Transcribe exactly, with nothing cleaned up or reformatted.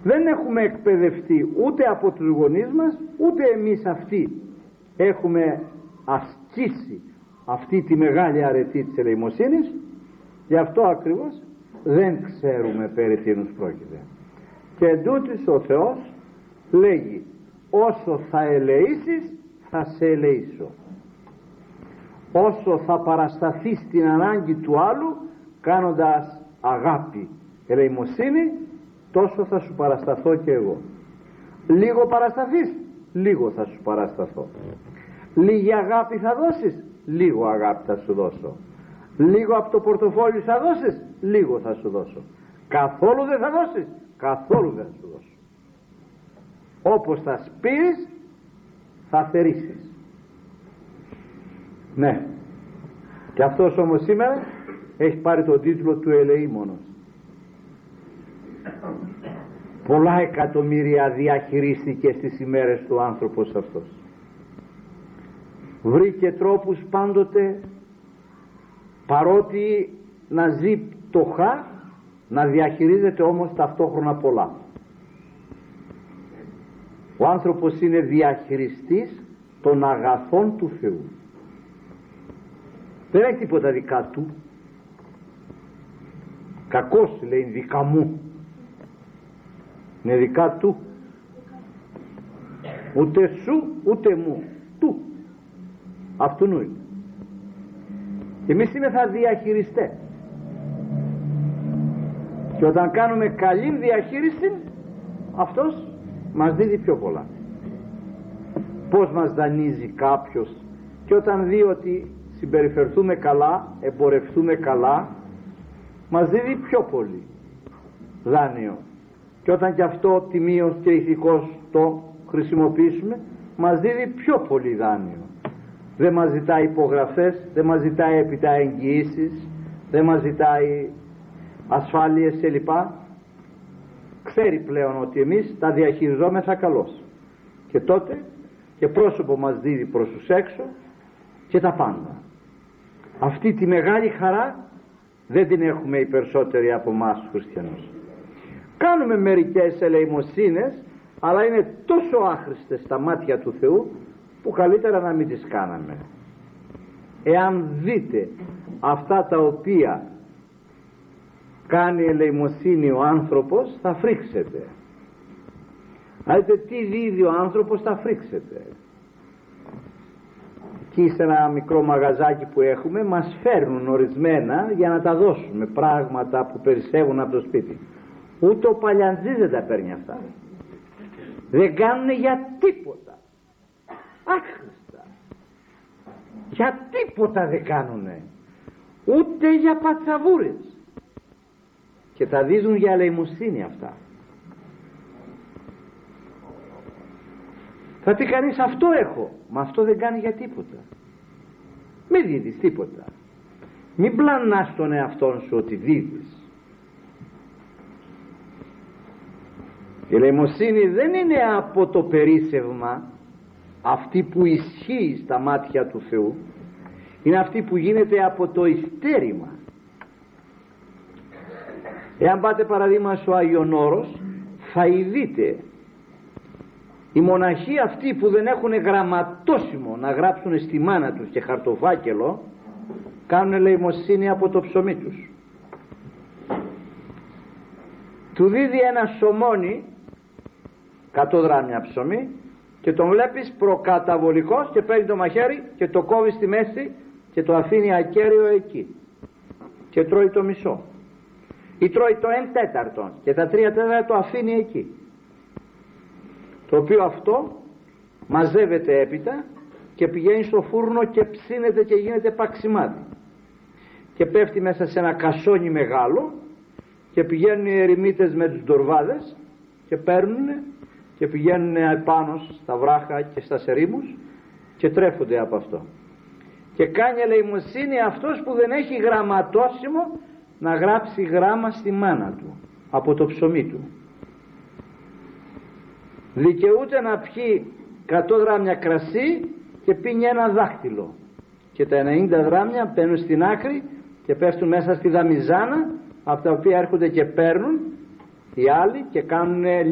Δεν έχουμε εκπαιδευτεί ούτε από τους γονείς μας, ούτε εμείς αυτοί έχουμε ασκήσει αυτή τη μεγάλη αρετή της ελεημοσύνης. Γι' αυτό ακριβώς δεν ξέρουμε περί τίνος πρόκειται. Και εντούτοις ο Θεός λέγει, όσο θα ελεήσεις θα σε ελεήσω. Όσο θα παρασταθείς στην ανάγκη του άλλου κάνοντας αγάπη, ελεημοσύνη, τόσο θα σου παρασταθώ και εγώ. Λίγο παρασταθείς, λίγο θα σου παρασταθώ. Λίγη αγάπη θα δώσεις, λίγο αγάπη θα σου δώσω. Λίγο από το πορτοφόλι θα δώσεις, λίγο θα σου δώσω. Καθόλου δεν θα δώσεις, καθόλου δεν θα σου δώσω. Όπως θα σπείρεις θα θερήσεις. Ναι. Και αυτός όμως σήμερα έχει πάρει τον τίτλο του ελεήμονος. Πολλά εκατομμύρια διαχειρίστηκε στις ημέρες του άνθρωπος αυτός. Βρήκε τρόπους πάντοτε, παρότι να ζει πτωχά, να διαχειρίζεται όμως ταυτόχρονα πολλά. Ο άνθρωπος είναι διαχειριστής των αγαθών του Θεού. Δεν έχει τίποτα δικά του. Κακός λέει δικά μου. Είναι δικά του. Ούτε σου ούτε μου. Του. Αυτού νου είναι. Εμείς είμαι θα διαχειριστές. Και όταν κάνουμε καλή διαχείριση, αυτός μας δίδει πιο πολλά. Πώς μας δανείζει κάποιος, και όταν δει ότι συμπεριφερθούμε καλά, εμπορευτούμε καλά, μας δίδει πιο πολύ δάνειο. Και όταν και αυτό τιμίως και ηθικώς το χρησιμοποιήσουμε, μας δίδει πιο πολύ δάνειο. Δεν μας ζητάει υπογραφές, δεν μας ζητάει έπειτα εγγυήσεις, δεν μας ζητάει ασφάλειες κλπ. Ξέρει πλέον ότι εμείς τα διαχειριζόμεθα καλώς. Και τότε και πρόσωπο μας δίδει προς τους έξω και τα πάντα. Αυτή τη μεγάλη χαρά δεν την έχουμε οι περισσότεροι από εμάς τους χριστιανούς. Κάνουμε μερικές ελεημοσύνες, αλλά είναι τόσο άχρηστες στα μάτια του Θεού που καλύτερα να μην τις κάναμε. Εάν δείτε αυτά τα οποία κάνει ελεημοσύνη ο άνθρωπος, θα φρίξετε. Αν δείτε τι δίδει ο άνθρωπος, θα φρίξετε. Εκεί σε ένα μικρό μαγαζάκι που έχουμε μας φέρνουν ορισμένα για να τα δώσουμε, πράγματα που περισσεύουν από το σπίτι. Ούτε ο Παλιαντζής δεν τα παίρνει αυτά. Δεν κάνουν για τίποτα. Άχρηστα. Για τίποτα δεν κάνουνε. Ούτε για πατσαβούρες. Και τα δίδουν για ελεημοσύνη αυτά. Θα πει κανείς, αυτό έχω. Μα αυτό δεν κάνει για τίποτα. Μην δίδεις τίποτα. Μην πλανάς τον εαυτόν σου ότι δίδεις. Η ελεημοσύνη δεν είναι από το περίσσευμα, αυτή που ισχύει στα μάτια του Θεού. Είναι αυτή που γίνεται από το υστέρημα. Εάν πάτε παραδείγμα στο Άγιον Όρος, θα ειδείτε οι μοναχοί αυτοί που δεν έχουν γραμματόσημο να γράψουν στη μάνα τους και χαρτοφάκελο, κάνουν ελεημοσύνη από το ψωμί τους. Του δίδει ένα σωμόνι, εκατό δράμια ψωμί, και τον βλέπεις προκαταβολικός και παίρνει το μαχαίρι και το κόβει στη μέση και το αφήνει ακέραιο εκεί και τρώει το μισό, ή τρώει το εν τέταρτον και τα τρία τέταρτα το αφήνει εκεί, το οποίο αυτό μαζεύεται έπειτα και πηγαίνει στο φούρνο και ψήνεται και γίνεται παξιμάδι και πέφτει μέσα σε ένα κασόνι μεγάλο και πηγαίνουν οι ερημίτες με τους ντορβάδες και παίρνουν και πηγαίνουν επάνω στα βράχα και στα ερήμους και τρέφονται από αυτό. Και κάνει ελεημοσύνη αυτός που δεν έχει γραμματόσημο να γράψει γράμμα στη μάνα του από το ψωμί του. Δικαιούται να πιει εκατό δράμια κρασί και πίνει ένα δάχτυλο, και τα ενενήντα δράμια μπαίνουν στην άκρη και πέφτουν μέσα στη δαμιζάνα, από τα οποία έρχονται και παίρνουν οι άλλοι και κάνουν